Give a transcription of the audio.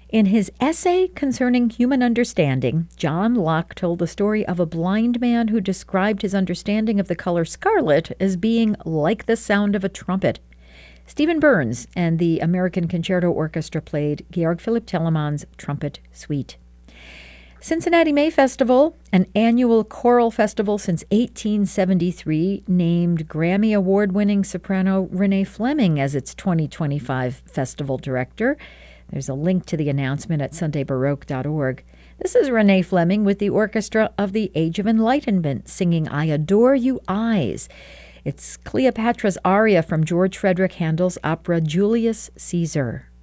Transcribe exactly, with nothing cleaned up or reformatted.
In his essay concerning human understanding, John Locke told the story of a blind man who described his understanding of the color scarlet as being like the sound of a trumpet. Stephen Burns and the American Concerto Orchestra played Georg Philipp Telemann's Trumpet Suite. Cincinnati May Festival, an annual choral festival since eighteen seventy-three, named Grammy Award-winning soprano Renee Fleming as its twenty twenty-five festival director. There's a link to the announcement at sunday baroque dot org. This is Renee Fleming with the Orchestra of the Age of Enlightenment singing I Adore You Eyes. It's Cleopatra's aria from George Frederick Handel's opera Julius Caesar.